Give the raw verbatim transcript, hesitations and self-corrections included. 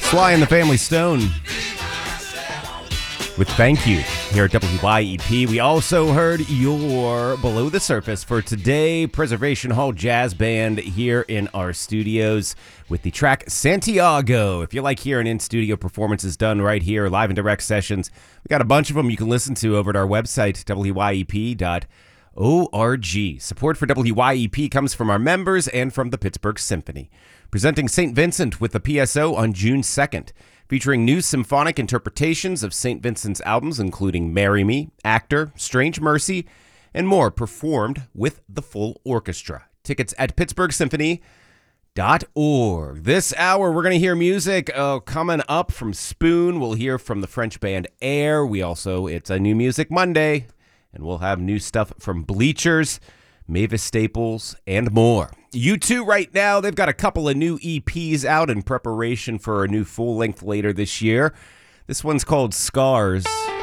Sly and the Family Stone with Thank You here at W Y E P. We also heard your Below the Surface for today. Preservation Hall Jazz Band here in our studios with the track Santiago. If you like hearing in-studio performances done right here, live and direct sessions, we got a bunch of them you can listen to over at our website, W Y E P dot org. Support for W Y E P comes from our members and from the Pittsburgh Symphony. Presenting Saint Vincent with the P S O on June second, featuring new symphonic interpretations of Saint Vincent's albums, including Marry Me, Actor, Strange Mercy, and more, performed with the full orchestra. Tickets at pittsburgh symphony dot org. This hour, we're going to hear music uh, coming up from Spoon. We'll hear from the French band Air. We also, it's a New Music Monday, and we'll have new stuff from Bleachers, Mavis Staples, and more. U two right now, they've got a couple of new E Ps out in preparation for a new full-length later this year. This one's called Scars.